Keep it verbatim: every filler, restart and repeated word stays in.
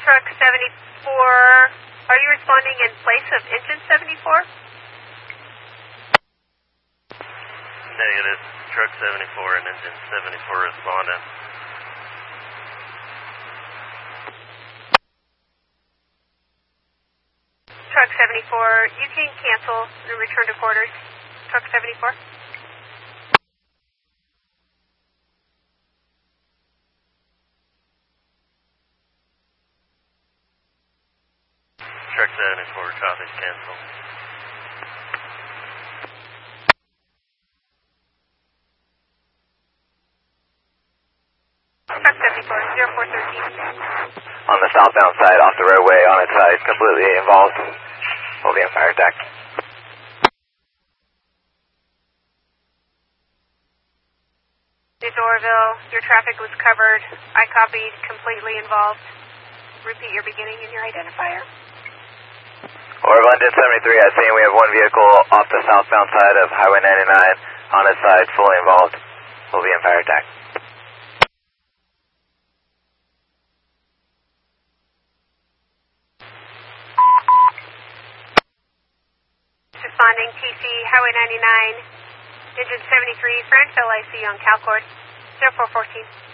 Truck seventy-four, are you responding in place of engine seventy-four? Negative. Truck seventy-four and engine seventy-four responding. Truck seventy-four, you can cancel and return to quarters. Truck seventy-four. Truck seventy-four, copies, cancel. Truck seventy-four, zero four thirteen. On the southbound side, off the roadway, on its side, completely involved. Will be on fire attack. Orville, your traffic was covered. I copied, completely involved. Repeat your beginning and your identifier. Orville, engine seventy-three, I see we have one vehicle off the southbound side of Highway ninety-nine, on its side, fully involved. Will be on fire attack. Responding T C, Highway ninety-nine, engine seventy-three, Frankville I C on Calcord, zero four fourteen.